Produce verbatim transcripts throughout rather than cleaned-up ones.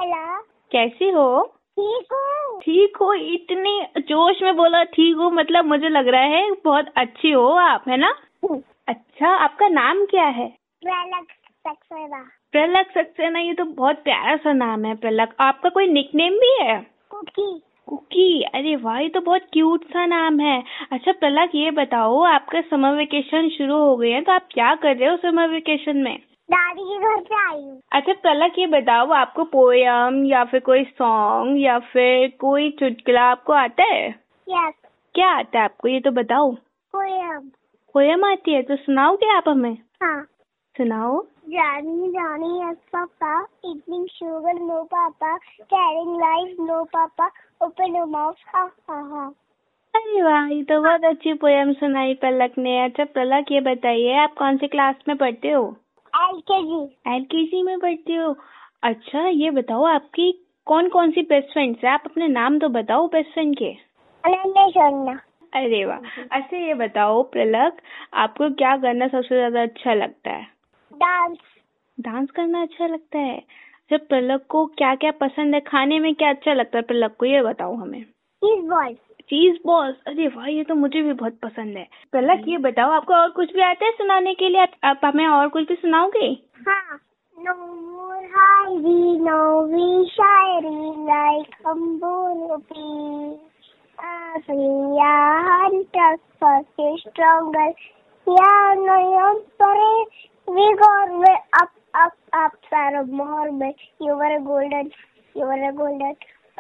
Hello, कैसी हो? ठीक हूँ। ठीक हो? इतने जोश में बोला ठीक हो, मतलब मुझे लग रहा है बहुत अच्छी हो आप, है ना? अच्छा, आपका नाम क्या है? प्रलक सक्सेना। प्रलक सक्सेना, ये तो बहुत प्यारा सा नाम है प्रलक। आपका कोई निकनेम भी है? कुकी। कुकी, अरे वाह, ये तो बहुत क्यूट सा नाम है। अच्छा प्रलक, ये बताओ आपका समर वेकेशन शुरू हो गए हैं तो आप क्या कर रहे हो समर वेकेशन में? दादी के घर पे आई हूँ। अच्छा प्रलक, ये बताओ आपको पोयम या फिर कोई सॉन्ग या फिर कोई चुटकुला आपको आता है? यस। क्या आता है आपको, ये तो बताओ। पोयम। पोयम आती है तो सुनाओगे आप हमें? हाँ। सुनाओ। Johnny, Johnny, yes, Papa. Eating sugar, no, Papa. Carrying life, no, Papa. Open your mouth, ha, ha, ha. अरे वाह, ये तो बहुत अच्छी पोयम सुनाई प्रलक ने। अच्छा प्रलक, ये बताइए आप कौन से क्लास में पढ़ते हो? एल के जी। एल के जी में पढ़ते हो। अच्छा ये बताओ आपकी कौन कौन सी बेस्ट फ्रेंड्स है? आप अपने नाम तो बताओ बेस्ट फ्रेंड के। अनन्या शर्मा। अरे वाह। अच्छा ये बताओ प्रलक, आपको क्या करना सबसे ज्यादा अच्छा लगता है? डांस। डांस करना अच्छा लगता है। जब प्रलक को क्या क्या पसंद है, खाने में क्या अच्छा लगता है प्रलक को, ये बताओ हमें। Cheese ball. चीज बॉल्स, अरे वाह, ये तो मुझे भी बहुत पसंद है। प्रलक ये बताओ आपको और कुछ भी आता है सुनाने के लिए? आप, आप हमें और कुछ भी सुनाओगे? हाँ। No more hiding, no we Shayari like humble peace. As we are hunters for the stronger, yeah, no, you're sorry. We got way up, up, up, Sarah Mohammed. You were a golden, you were a golden.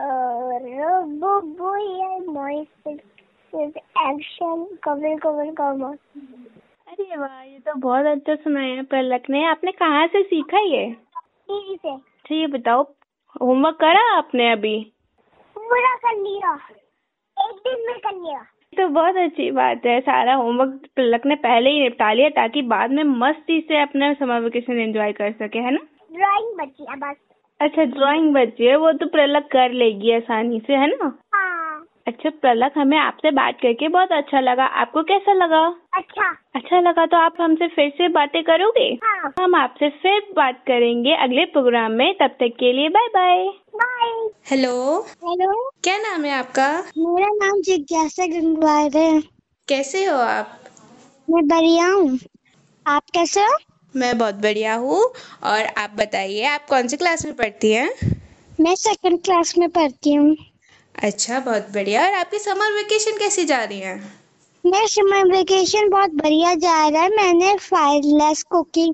Uh, boy, my with action, cover, cover, cover. अरे वाह, ये तो बहुत अच्छा सुनाया है प्रलक ने। आपने कहाँ से सीखा ये? टीवी से। अच्छा ये बताओ, होमवर्क करा आपने अभी? पूरा कर लिया, एक दिन में कर लिया। तो बहुत अच्छी बात है, सारा होमवर्क प्रलक ने पहले ही निपटा लिया ताकि बाद में मस्ती से अपना समर वेकेशन एंजॉय कर सके, है ना? ड्राइंग बची है बस। अच्छा ड्राइंग बची है, वो तो प्रलक कर लेगी आसानी से, है ना? हाँ। अच्छा प्रलक, हमें आपसे बात करके बहुत अच्छा लगा। आपको कैसा लगा? अच्छा। अच्छा लगा तो आप हमसे फिर से बातें करोगे? हाँ। हम आपसे फिर बात करेंगे अगले प्रोग्राम में, तब तक के लिए bye bye. Bye. Hello. Hello. क्या नाम है आपका? मेरा नाम जिज्ञासा गंगवार है। कैसे हो आप? मैं बढ़िया हूँ, आप कैसे हो? मैं बहुत बढ़िया हूँ। और आप बताइए, आप कौन सी क्लास में पढ़ती हैं? मैं सेकंड क्लास में पढ़ती हूँ। अच्छा बहुत बढ़िया। और आपकी समर वेकेशन कैसी जा रही है? मेरा समर वेकेशन बहुत बढ़िया जा रहा है। मैंने फायरलेस कुकिंग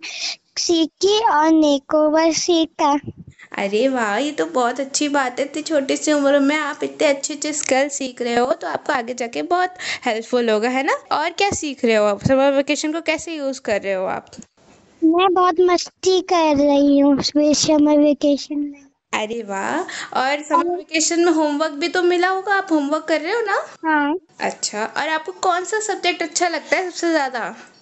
सीखी और मेकओवर सीखा। अरे वाह, ये तो बहुत अच्छी बात है। इतनी छोटी सी उम्र में आप इतने अच्छे अच्छे स्किल सीख रहे हो तो आपको आगे जाके बहुत हेल्पफुल होगा, है ना? और क्या सीख रहे हो आप? समर वेकेशन को कैसे यूज कर रहे हो आप? मैं बहुत मस्ती कर रही हूँ समर वेकेशन में। अरे वाह। और समर वेकेशन में होमवर्क भी तो मिला होगा, आप होमवर्क कर रहे हो ना? हाँ। अच्छा, और आपको कौन सा सब्जेक्ट अच्छा लगता है सबसे ज्यादा?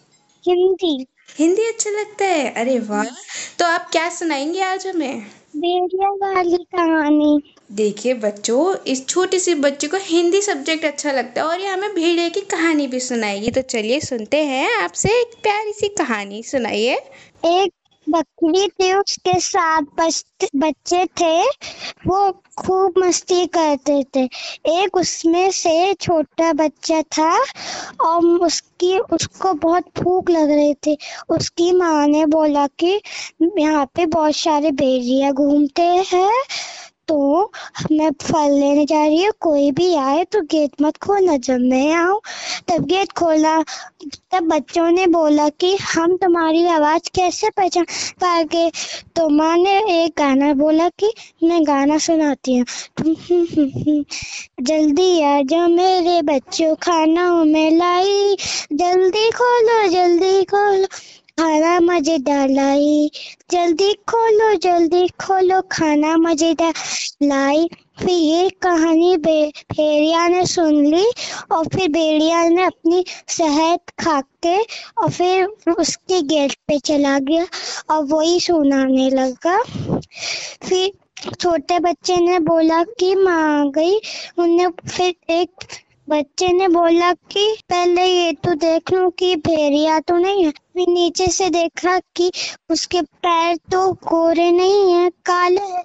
हिंदी। हिंदी अच्छा लगता है, अरे वाह। तो आप क्या सुनाएंगे आज हमें? भेड़िया वाली कहानी। देखिए बच्चों, इस छोटी सी बच्ची को हिंदी सब्जेक्ट अच्छा लगता है और ये हमें भेड़िया की कहानी भी सुनाएगी। तो चलिए सुनते हैं आपसे एक प्यारी सी कहानी, सुनाइए। एक बकरी थी, उसके साथ बच- बच्चे थे। वो खूब मस्ती करते थे। एक उसमें से छोटा बच्चा था और उसकी उसको बहुत भूख लग रही थी। उसकी माँ ने बोला कि यहाँ पे बहुत सारे भेड़िया घूमते हैं, तो मैं फल लेने जा रही हूँ, कोई भी आए तो गेट मत खोलना। जब मैं आऊँ तब गेट खोलना। तब बच्चों ने बोला कि हम तुम्हारी आवाज कैसे पहचान पाएंगे? तो माँ ने एक गाना बोला कि मैं गाना सुनाती हूँ। जल्दी आ जाओ मेरे बच्चों, खाना में लाई, जल्दी खोलो जल्दी खोलो, खाना मजेदार लाई, जल्दी खोलो जल्दी खोलो, खाना मजेदार लाई। फिर ये कहानी भेड़िया ने सुन ली और फिर भेड़िया ने अपनी शहद खा के और फिर उसके गेट पे चला गया और वही सुनाने लगा। फिर छोटे बच्चे ने बोला कि माँ आ गई। उन्हें फिर एक बच्चे ने बोला कि पहले ये तो देख लूं कि भेड़िया तो नहीं है। फिर नीचे से देखा कि उसके पैर तो गोरे नहीं है, काले है।